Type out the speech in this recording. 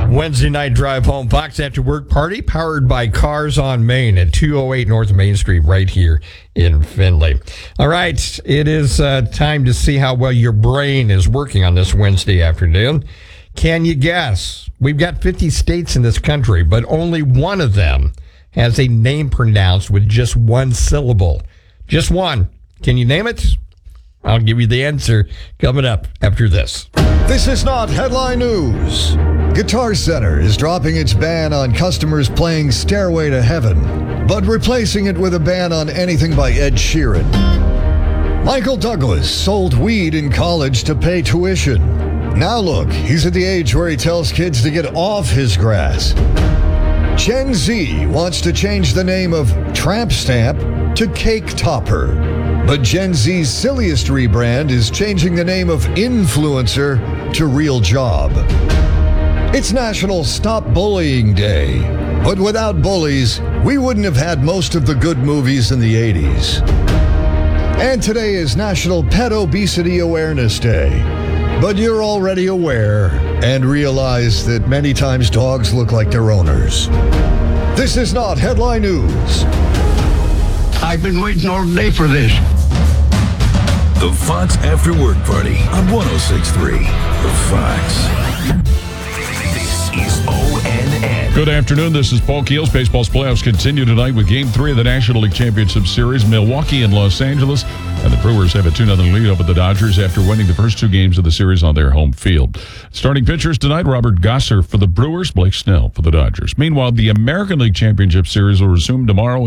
Wednesday night drive home, Fox After Work Party, powered by Cars on Main at 208 North Main Street, right here in Findlay. All right, it is time to see how well your brain is working on this Wednesday afternoon. Can you guess? We've got 50 states in this country, but only one of them has a name pronounced with just one syllable. Just one. Can you name it? I'll give you the answer coming up after this. This is not headline news. Guitar Center is dropping its ban on customers playing Stairway to Heaven, but replacing it with a ban on anything by Ed Sheeran. Michael Douglas sold weed in college to pay tuition. Now look, he's at the age where he tells kids to get off his grass. Gen Z wants to change the name of Tramp Stamp to Cake Topper. But Gen Z's silliest rebrand is changing the name of Influencer to Real Job. It's National Stop Bullying Day. But without bullies, we wouldn't have had most of the good movies in the 80s. And today is National Pet Obesity Awareness Day. But you're already aware and realize that many times dogs look like their owners. This is not headline news. I've been waiting all day for this. The Fox After Work Party on 106.3 The Fox. This is ONN. Good afternoon. This is Paul Keels. Baseball's playoffs continue tonight with Game 3 of the National League Championship Series. Milwaukee and Los Angeles. And the Brewers have a 2-0 lead over the Dodgers after winning the first two games of the series on their home field. Starting pitchers tonight, Robert Gosser for the Brewers, Blake Snell for the Dodgers. Meanwhile, the American League Championship Series will resume tomorrow